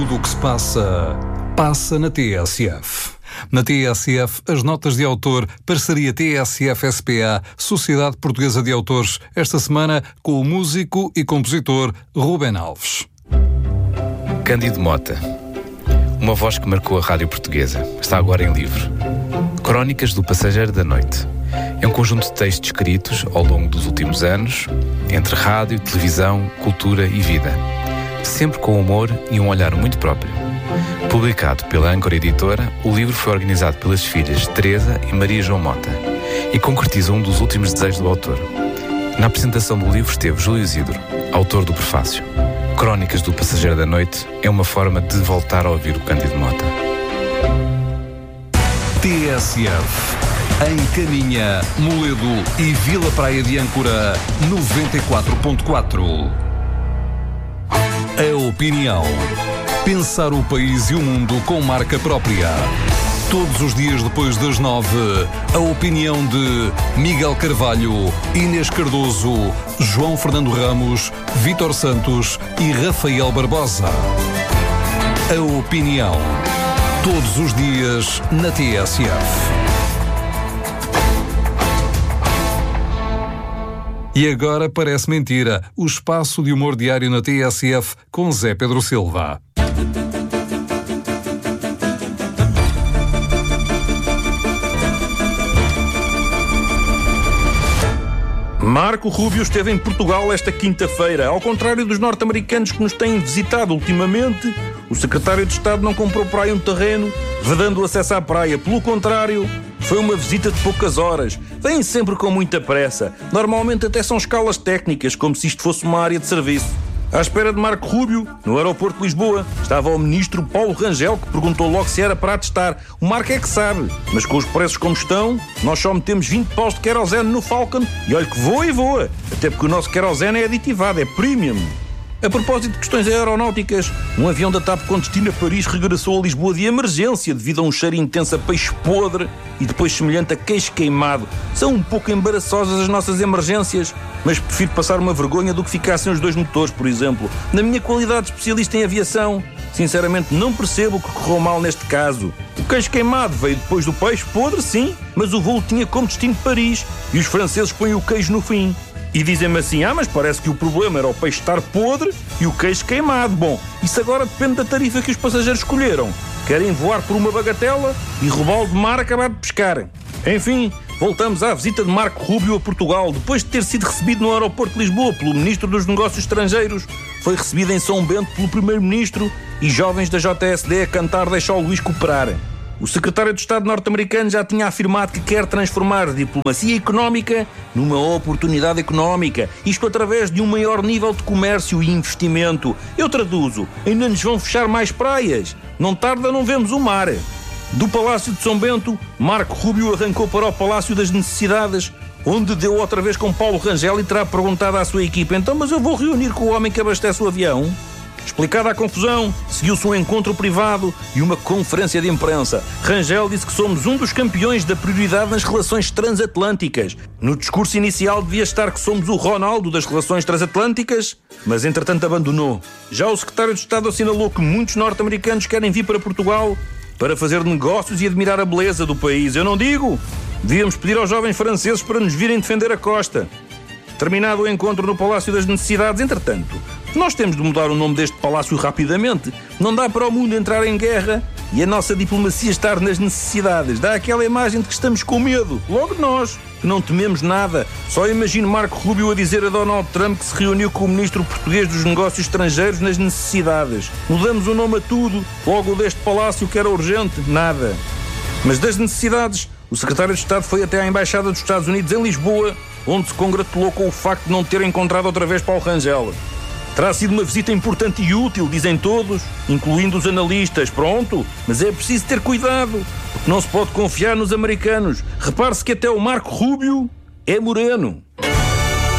Tudo o que se passa, passa na TSF. Na TSF, as notas de autor, parceria TSF-SPA, Sociedade Portuguesa de Autores, esta semana com o músico e compositor Rubén Alves. Cândido Mota, uma voz que marcou a rádio portuguesa, está agora em livro. Crónicas do Passageiro da Noite. É um conjunto de textos escritos ao longo dos últimos anos, entre rádio, televisão, cultura e vida. Sempre com humor e um olhar muito próprio. Publicado pela Âncora Editora, o livro foi organizado pelas filhas Teresa e Maria João Mota e concretiza um dos últimos desejos do autor. Na apresentação do livro esteve Júlio Isidro, autor do prefácio. Crónicas do Passageiro da Noite é uma forma de voltar a ouvir o Cândido Mota. TSF, em Caminha, Moledo e Vila Praia de Âncora, 94.4. A opinião. Pensar o país e o mundo com marca própria. Todos os dias depois das 9, a opinião de Miguel Carvalho, Inês Cardoso, João Fernando Ramos, Vítor Santos e Rafael Barbosa. A opinião. Todos os dias na TSF. E agora parece mentira, o espaço de humor diário na TSF com Zé Pedro Silva. Marco Rubio esteve em Portugal esta quinta-feira. Ao contrário dos norte-americanos que nos têm visitado ultimamente, o secretário de Estado não comprou para aí um terreno, vedando o acesso à praia. Pelo contrário, foi uma visita de poucas horas. Vêm sempre com muita pressa. Normalmente até são escalas técnicas, como se isto fosse uma área de serviço. À espera de Marco Rubio, no aeroporto de Lisboa, estava o ministro Paulo Rangel, que perguntou logo se era para atestar. O Marco é que sabe, mas com os preços como estão, nós só metemos 20 paus de querosene no Falcon e olha que voa e voa. Até porque o nosso querosene é aditivado, é premium. A propósito de questões aeronáuticas, um avião da TAP com destino a Paris regressou a Lisboa de emergência devido a um cheiro intenso a peixe podre e depois semelhante a queijo queimado. São um pouco embaraçosas as nossas emergências, mas prefiro passar uma vergonha do que ficar sem os dois motores, por exemplo. Na minha qualidade de especialista em aviação, sinceramente não percebo o que correu mal neste caso. O queijo queimado veio depois do peixe podre, sim, mas o voo tinha como destino Paris e os franceses põem o queijo no fim. E dizem-me assim, mas parece que o problema era o peixe estar podre e o queijo queimado. Bom, isso agora depende da tarifa que os passageiros escolheram. Querem voar por uma bagatela e roubá-lo de mar acabado de pescar. Enfim, voltamos à visita de Marco Rubio a Portugal. Depois de ter sido recebido no aeroporto de Lisboa pelo Ministro dos Negócios Estrangeiros, foi recebido em São Bento pelo Primeiro-Ministro e jovens da JSD a cantar Deixa o Luís cooperar. O secretário de Estado norte-americano já tinha afirmado que quer transformar a diplomacia económica numa oportunidade económica, isto através de um maior nível de comércio e investimento. Eu traduzo, ainda nos vão fechar mais praias. Não tarda, não vemos o mar. Do Palácio de São Bento, Marco Rubio arrancou para o Palácio das Necessidades, onde deu outra vez com Paulo Rangel e terá perguntado à sua equipa, então, mas eu vou reunir com o homem que abastece o avião? Explicada a confusão, seguiu-se um encontro privado e uma conferência de imprensa. Rangel disse que somos um dos campeões da prioridade nas relações transatlânticas. No discurso inicial devia estar que somos o Ronaldo das relações transatlânticas, mas entretanto abandonou. Já o secretário de Estado assinalou que muitos norte-americanos querem vir para Portugal para fazer negócios e admirar a beleza do país. Eu não digo? Devíamos pedir aos jovens franceses para nos virem defender a costa. Terminado o encontro no Palácio das Necessidades, entretanto, nós temos de mudar o nome deste palácio rapidamente. Não dá para o mundo entrar em guerra e a nossa diplomacia estar nas necessidades. Dá aquela imagem de que estamos com medo. Logo nós, que não tememos nada. Só imagino Marco Rubio a dizer a Donald Trump que se reuniu com o ministro português dos Negócios Estrangeiros nas necessidades. Mudamos o nome a tudo. Logo deste palácio que era urgente, nada. Mas das necessidades, o secretário de Estado foi até à Embaixada dos Estados Unidos em Lisboa, onde se congratulou com o facto de não ter encontrado outra vez Paulo Rangel. Terá sido uma visita importante e útil, dizem todos, incluindo os analistas. Pronto, mas é preciso ter cuidado, porque não se pode confiar nos americanos. Repare-se que até o Marco Rubio é moreno.